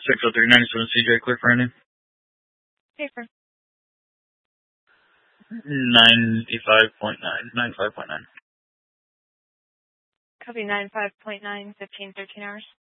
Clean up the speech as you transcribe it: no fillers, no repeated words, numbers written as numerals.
60397 CJ, clear for ending. Paper. 95.9. 95.9. Copy 95.9, 15, 13 hours.